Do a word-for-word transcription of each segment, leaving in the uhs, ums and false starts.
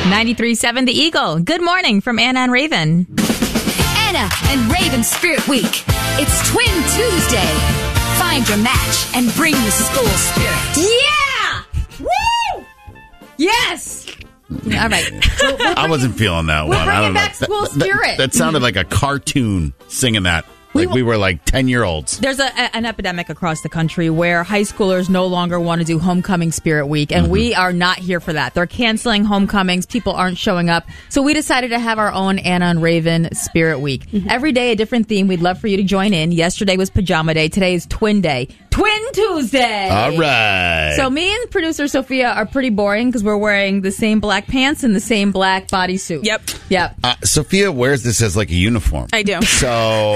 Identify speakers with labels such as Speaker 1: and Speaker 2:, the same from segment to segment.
Speaker 1: ninety-three point seven The Eagle. Good morning from Anna and Raven.
Speaker 2: Anna and Raven Spirit Week. It's Twin Tuesday. Find your match and bring the school spirit.
Speaker 1: Yeah! Woo! Yes! All right. We'll, we'll
Speaker 3: I wasn't feeling that
Speaker 1: we're
Speaker 3: one. I
Speaker 1: bringing
Speaker 3: don't know.
Speaker 1: back school
Speaker 3: That- that-
Speaker 1: spirit.
Speaker 3: That, sounded like a cartoon singing that. Like we were like ten-year-olds.
Speaker 1: There's a, a, an epidemic across the country where high schoolers no longer want to do homecoming spirit week, and mm-hmm. we are not here for that. They're canceling homecomings. People aren't showing up. So we decided to have our own Anna and Raven Spirit Week. Mm-hmm. Every day a different theme. We'd love for you to join in. Yesterday was Pajama Day. Today is Twin Day. Twin Tuesday.
Speaker 3: All right.
Speaker 1: So me and producer Sophia are pretty boring because we're wearing the same black pants and the same black bodysuit.
Speaker 4: Yep.
Speaker 1: Yep.
Speaker 3: Uh, Sophia wears this as like a uniform.
Speaker 4: I do.
Speaker 3: So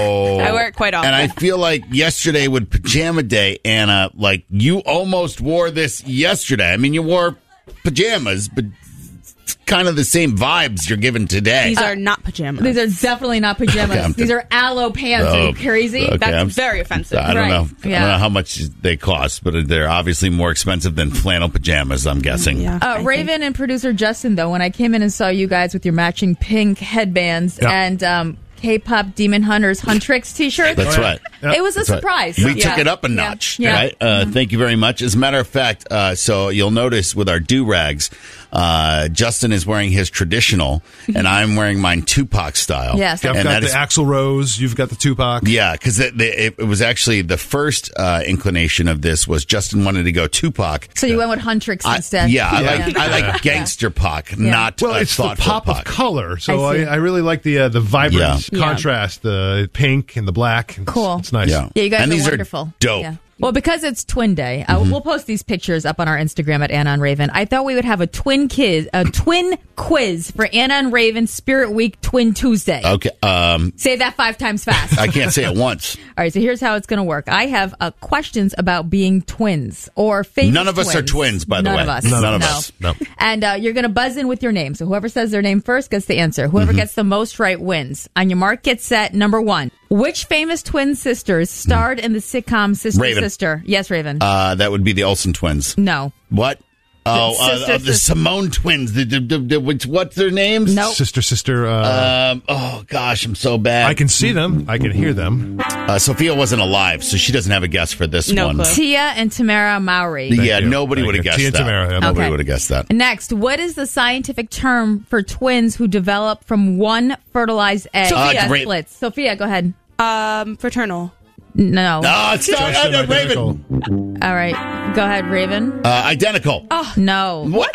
Speaker 4: I wear it quite often.
Speaker 3: And I feel like yesterday with Pajama Day, Anna, like you almost wore this yesterday. I mean, you wore pajamas, but it's kind of the same vibes you're giving today.
Speaker 4: These are not pajamas.
Speaker 1: These are definitely not pajamas.
Speaker 3: Okay,
Speaker 1: These are aloe pants.
Speaker 3: Oh,
Speaker 1: are you crazy?
Speaker 3: okay,
Speaker 4: That's
Speaker 3: I'm,
Speaker 4: very offensive.
Speaker 3: I don't
Speaker 1: Right.
Speaker 3: know.
Speaker 1: Yeah.
Speaker 3: I don't know how much they cost, but they're obviously more expensive than flannel pajamas, I'm guessing.
Speaker 4: Yeah.
Speaker 1: Uh, Raven and producer Justin, though, when I came in and saw you guys with your matching pink headbands
Speaker 5: Yep.
Speaker 1: and um, K-pop Demon Hunters Huntrix t-shirts,
Speaker 3: That's right.
Speaker 5: Yep.
Speaker 1: it was a
Speaker 3: That's right.
Speaker 1: surprise.
Speaker 3: We
Speaker 1: Yeah.
Speaker 3: took it up a
Speaker 1: Yeah.
Speaker 3: notch,
Speaker 1: Yeah.
Speaker 3: right? Uh,
Speaker 1: Mm-hmm.
Speaker 3: Thank you very much. As a matter of fact, uh, so you'll notice with our do-rags, uh, Justin is wearing his traditional, and I'm wearing mine Tupac style.
Speaker 1: Yes.
Speaker 5: I've
Speaker 3: And
Speaker 5: got
Speaker 3: that
Speaker 5: the
Speaker 3: is-
Speaker 5: Axl Rose. You've got the Tupac.
Speaker 3: Yeah, because it, it, it was actually the first uh, inclination of this was Justin wanted to go Tupac.
Speaker 1: So you went with Huntrix
Speaker 3: I-
Speaker 1: instead.
Speaker 3: yeah, I
Speaker 5: Yeah.
Speaker 3: like I like gangster Pac, not
Speaker 5: Well,
Speaker 3: uh,
Speaker 5: it's the
Speaker 3: thoughtful
Speaker 5: pop
Speaker 3: Pac.
Speaker 5: of color, so
Speaker 1: I
Speaker 5: I,
Speaker 1: see.
Speaker 5: I, really like the uh, the vibrant
Speaker 1: Yeah.
Speaker 5: contrast, the pink and the black. It's,
Speaker 1: Cool.
Speaker 5: It's nice.
Speaker 3: Yeah.
Speaker 1: Yeah, you guys
Speaker 3: And
Speaker 1: are
Speaker 3: these are
Speaker 1: wonderful.
Speaker 3: dope.
Speaker 1: Yeah. Well, because it's Twin Day, uh,
Speaker 3: Mm-hmm.
Speaker 1: we'll post these pictures up on our Instagram at Anna and Raven. I thought we would have a twin quiz, a twin quiz for Anna and Raven Spirit Week Twin Tuesday.
Speaker 3: Okay, um,
Speaker 1: Say that five times fast.
Speaker 3: I can't say it once.
Speaker 1: All right, so here's how it's going to work. I have uh, questions about being twins or famous
Speaker 3: None of us are twins, by the
Speaker 1: None
Speaker 3: way.
Speaker 1: of us.
Speaker 3: None of
Speaker 1: No.
Speaker 3: us.
Speaker 5: No.
Speaker 1: And uh, you're going to buzz in with your name. So whoever says their name first gets the answer. Whoever
Speaker 3: Mm-hmm.
Speaker 1: gets the most right wins. On your mark, get set. Number one. Which famous twin sisters starred in the sitcom Sister
Speaker 3: Raven.
Speaker 1: Sister? Yes, Raven.
Speaker 3: Uh, that would be the Olsen twins.
Speaker 1: no.
Speaker 3: What? Oh, uh,
Speaker 1: Sister,
Speaker 3: uh, the
Speaker 1: sister.
Speaker 3: Simone twins. The, the, the, the, which, what's their names?
Speaker 1: Nope.
Speaker 5: Sister, sister. Uh,
Speaker 3: Um, oh, gosh, I'm so bad.
Speaker 5: I can see them. I can hear them.
Speaker 3: Uh, Sophia wasn't alive, so she doesn't have a guess for this
Speaker 4: No
Speaker 3: one.
Speaker 4: clue.
Speaker 1: Tia and Tamara Mowry.
Speaker 3: Yeah,
Speaker 5: you.
Speaker 3: nobody
Speaker 5: Thank
Speaker 3: would have
Speaker 5: you.
Speaker 3: guessed
Speaker 5: Tia and
Speaker 3: that.
Speaker 5: Tamara, yeah.
Speaker 3: Nobody
Speaker 1: Okay.
Speaker 3: would have guessed that.
Speaker 1: Next, what is the scientific term for twins who develop from one fertilized egg?
Speaker 4: Sophia.
Speaker 1: that
Speaker 3: Uh, Ra-
Speaker 1: splits. Sophia, go ahead.
Speaker 4: Um, fraternal.
Speaker 1: No.
Speaker 3: No, it's not
Speaker 5: Justin,
Speaker 3: uh,
Speaker 5: identical.
Speaker 3: Raven.
Speaker 1: All right. Go ahead, Raven.
Speaker 3: Uh, identical.
Speaker 1: No.
Speaker 3: What?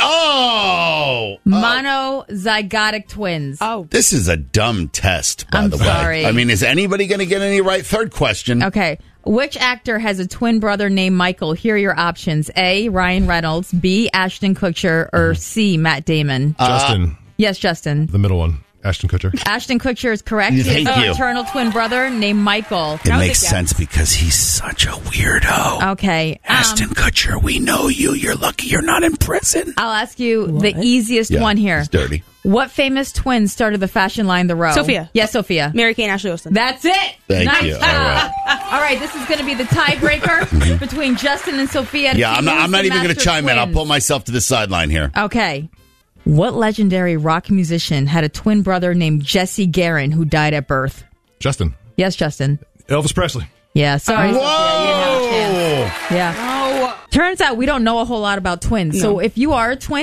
Speaker 3: Oh!
Speaker 1: Monozygotic twins.
Speaker 4: Oh.
Speaker 3: This is a dumb test, by
Speaker 1: I'm
Speaker 3: the way.
Speaker 1: sorry.
Speaker 3: I mean, is anybody going to get any right? Third question.
Speaker 1: Okay. Which actor has a twin brother named Michael? Here are your options. A. Ryan Reynolds. B. Ashton Kutcher. Or C. Matt Damon.
Speaker 5: Justin,
Speaker 1: Yes, Justin.
Speaker 5: the middle one. Ashton Kutcher.
Speaker 1: Ashton Kutcher is correct.
Speaker 3: Yeah,
Speaker 1: He
Speaker 3: thank
Speaker 1: has a
Speaker 3: you.
Speaker 1: fraternal twin brother named Michael.
Speaker 3: It
Speaker 4: That was
Speaker 3: makes
Speaker 4: a guess.
Speaker 3: sense because he's such a weirdo.
Speaker 1: Okay. Um,
Speaker 3: Ashton Kutcher, we know you. You're lucky you're not in prison.
Speaker 1: I'll ask you the easiest
Speaker 3: Yeah,
Speaker 1: one here.
Speaker 3: It's dirty.
Speaker 1: What famous twin started the fashion line The Row?
Speaker 4: Sophia.
Speaker 1: Yes, Sophia.
Speaker 4: Mary Kay and Ashley Olsen.
Speaker 1: That's it.
Speaker 3: Thank
Speaker 1: nice
Speaker 3: you. All
Speaker 1: job.
Speaker 3: right.
Speaker 1: All right, this is going to be the tiebreaker between Justin and Sophia.
Speaker 3: Yeah, I'm not, I'm not even going to
Speaker 1: Master
Speaker 3: chime in. I'll
Speaker 1: twins.
Speaker 3: pull myself to the sideline here.
Speaker 1: Okay. What legendary rock musician had a twin brother named Jesse Garin who died at birth?
Speaker 5: Justin.
Speaker 1: Yes, Justin.
Speaker 5: Elvis Presley.
Speaker 1: Yeah, sorry.
Speaker 3: Whoa!
Speaker 1: Sophia, you didn't have a chance. Yeah. Turns out we don't know a whole lot about twins. So if you are a twin,